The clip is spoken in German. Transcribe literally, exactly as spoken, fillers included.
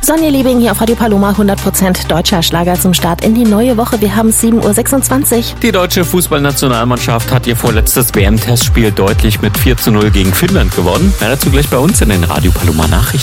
Sonja Liebing hier auf Radio Paloma, hundert Prozent deutscher Schlager zum Start in die neue Woche. Wir haben sieben Uhr sechsundzwanzig. Die deutsche Fußballnationalmannschaft hat ihr vorletztes W M-Testspiel deutlich mit vier zu null gegen Finnland gewonnen. Mehr dazu gleich bei uns in den Radio Paloma Nachrichten.